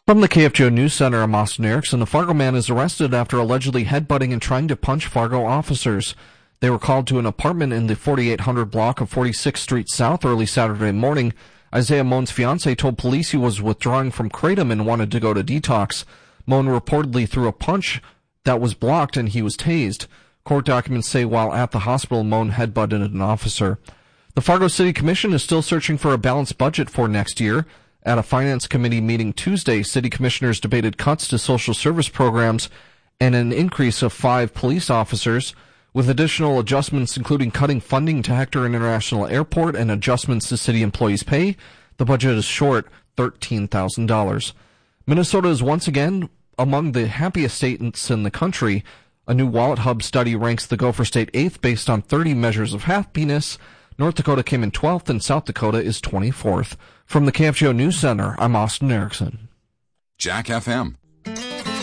From the KFGO News Center, I'm Austin Erickson. A Fargo man is arrested after allegedly headbutting and trying to punch Fargo officers. They were called to an apartment in the 4800 block of 46th Street South early Saturday morning. Isaiah Moan's fiancé told police he was withdrawing from Kratom and wanted to go to detox. Moan reportedly threw a punch that was blocked and he was tased. Court documents say while at the hospital, Moan headbutted an officer. The Fargo City Commission is still searching for a balanced budget for next year. At a Finance Committee meeting Tuesday, City Commissioners debated cuts to social service programs and an increase of 5 police officers, with additional adjustments including cutting funding to Hector International Airport and adjustments to city employees' pay. The budget is short $13,000. Minnesota is once again among the happiest states in the country. A new Wallet Hub study ranks the Gopher State 8th based on 30 measures of happiness. North Dakota came in 12th and South Dakota is 24th. From the KFGO News Center, I'm Austin Erickson. Jack FM.